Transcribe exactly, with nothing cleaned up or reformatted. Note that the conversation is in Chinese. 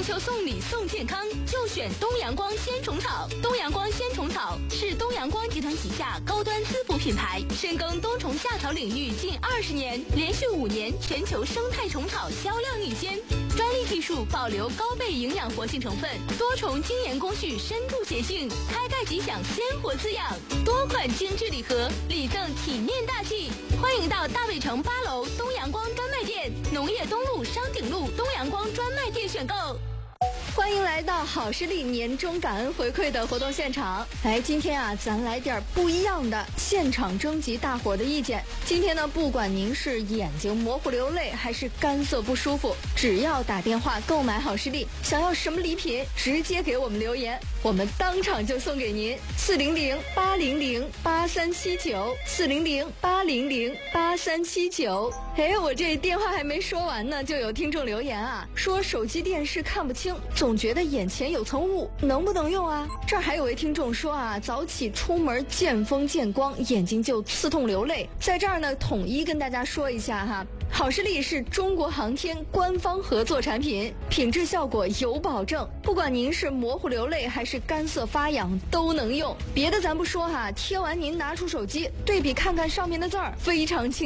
中秋送礼送健康，就选东阳光鲜虫草。东阳光鲜虫草是东阳光集团旗下高端滋补品牌，深耕冬虫夏草领域近二十年，连续五年全球生态虫草销量领先。专利技术保留高倍营养活性成分，多重精研工序深度协性，开盖吉祥鲜活滋养。多款精致礼盒，礼赠体面大气。欢迎到大卫城八楼东阳光专卖店、农业东路商鼎路东阳光专卖店选购。 欢迎来到好视力年终感恩回馈的活动现场。哎，今天啊，咱来点不一样的，现场征集大伙的意见。今天呢，不管您是眼睛模糊流泪，还是干涩不舒服，只要打电话购买好视力，想要什么礼品，直接给我们留言，我们当场就送给您。四零零八零零八三七九，四零零八零零八三七九。哎，我这电话还没说完呢，就有听众留言啊，说手机电视看不清，总觉得眼前有层雾，能不能用啊？这儿还有位听众说啊，早起出门见风见光，眼睛就刺痛流泪。在这儿呢，统一跟大家说一下哈，好视力是中国航天官方合作产品，品质效果有保证，不管您是模糊流泪还是干涩发痒都能用。别的咱不说哈，贴完您拿出手机对比看看上面的字儿，非常清